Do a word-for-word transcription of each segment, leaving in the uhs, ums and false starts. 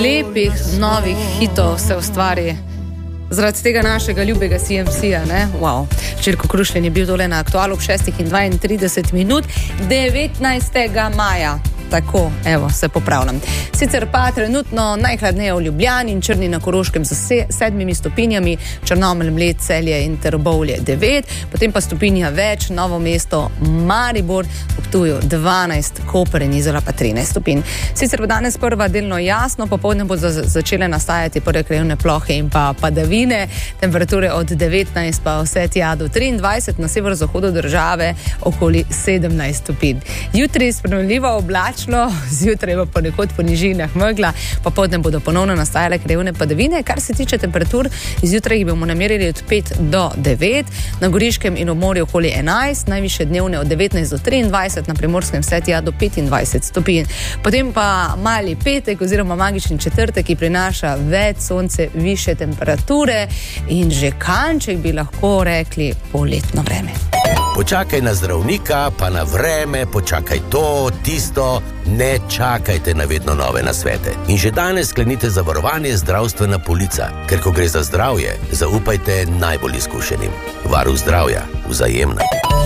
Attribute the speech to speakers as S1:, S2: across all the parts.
S1: lepih novih hitov se ustvari zaradi tega našega ljubega C M C-ja, ne? Wow. Željko Krušljen je bil dole na Aktualu ob šestih in dvaintrideset minut devetnajstega maja. Tako, evo, se popravljam. Sicer pa trenutno najhladneje v Ljubljani in Črni na Koroškem z se, sedmimi stopinjami, Črnomelj, Bled, Celje in Trbovlje devet, potem pa stopinja več, Novo mesto, Maribor, v Ptuju dvanajst, Koper in Izola pa trinajst stopinj. Sicer bo danes prva delno jasno, popoldne bodo začele nastajati prve krajevne plohe in pa padavine, temperature od devetnajst pa vse tja do triindvajset, na severozahodu države okoli sedemnajst stopinj. Jutri spremenljivo oblačno, zjutraj pa ponekod po nižinah megla, popoldne bodo ponovno nastajale krajevne padavine. Kar se tiče temperatur, zjutraj jih bomo namerili od pet do devet, na Goriškem in obmorju okoli enajst, najvišje dnevne od devetnajst do triindvajset, na Primorskem vse tja do petindvajset stopinj. Potem pa mali petek oziroma magični četrtek, ki prinaša več sonce, više temperature in že kanček bi lahko rekli poletno vreme.
S2: Počakaj na zdravnika, pa na vreme, počakaj to, tisto, ne čakajte na vedno nove nasvete. In že danes sklenite zavarovanje zdravstvena polica, ker ko gre za zdravje, zaupajte najbolj izkušenim. Varuh zdravja, Vzajemna.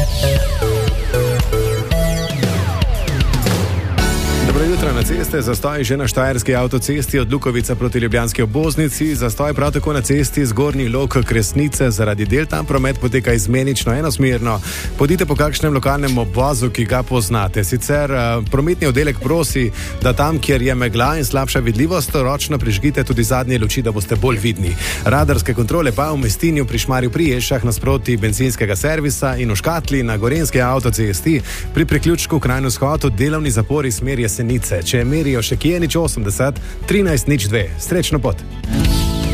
S3: Dobro jutro na ceste, zastoj že na štajerski avtocesti od Lukovica proti ljubljanski obvoznici, zastoj prav tako na cesti Zgornji Lok Kresnice zaradi del, tam promet poteka izmenično enosmerno. Pojdite po kakšnem lokalnem obvozu, ki ga poznate. Sicer prometni oddelek prosi, da tam, kjer je megla in slabša vidljivost, ročno prižgite tudi zadnje luči, da boste bolj vidni. Radarske kontrole pa v Mestinju pri Šmarju pri Jelšah nasproti bencinskega servisa in v Škatli na gorenjski avtocesti pri priključku Krajno shodu delovni zapori smeri Jesenice. Če merijo še kje nič osemdeset, trinajst nič dve. Srečno pot!